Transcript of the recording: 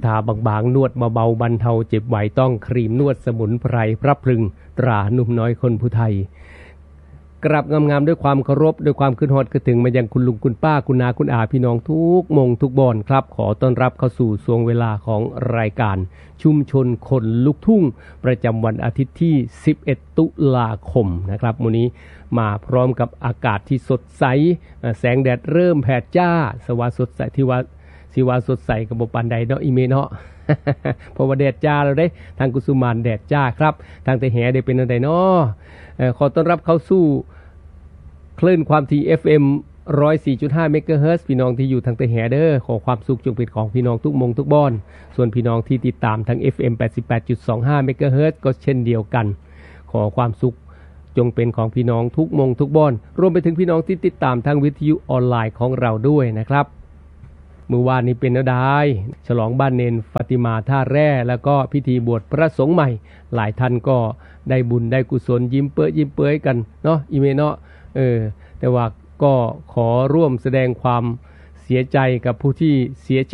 ทาบางๆนวดเบาๆบรรเทาเจ็บไหวต้องครีมนวดสมุนไพรพระพรึงตราหนุ่มน้อยคนผู้ไทยกราบงามๆด้วยความเคารพด้วยความขึ้นฮอดกระถึงมายังคุณลุงคุณป้าคุณนาคุณอาพี่น้องทุกมงทุกบอนครับขอต้อนรับเข้าสู่ช่วงเวลาของรายการชุมชนคนลุกทุ่งประจำวันอาทิตย์ที่11ตุลาคมนะครับมื้อนี้มาพร้อมกับอากาศที่สดใสแสงแดดเริ่มแผดจ้าสว่าสดใสที่ว่าสิว่าสดใสกับบ่ปานใดเนาะอีเมเนาะ เพราะว่าแดดจ้าแล้วเด้ทางกุสุมานแดดจ้าครับทางแต่แหได้เป็นจังไดเนาะขอต้อนรับเข้าสู่คลื่นความถี่ FM 104.5 เมกะเฮิรตซ์พี่น้องที่อยู่ทางแต่แหเด้อขอความสุขจงเป็นของพี่น้องทุกมงทุกบ้อนส่วนพี่น้องที่ติดตามทาง FM 88.25 เมกะเฮิรตซ์ก็เช่นเดียวกันขอความสุขจงเป็นของพี่น้องทุกมงทุกบ้อนรวมไปถึงพี่น้องที่ติดตามทางวิทยุออนไลน์ของเราด้วยนะครับเมื่อวานนี้เป็นนดายฉลองบ้านเนนฟาติมาท่าแร่แล้วก็พิธีบวชพระสงฆ์ใหม่หลายท่านก็ได้บุญได้กุศลยิ้มเปื้อยกันเนาะอีเมเนาะแต่ว่าก็ขอร่วมแสดงความเสียใจกับผู้ที่เสียชีวิต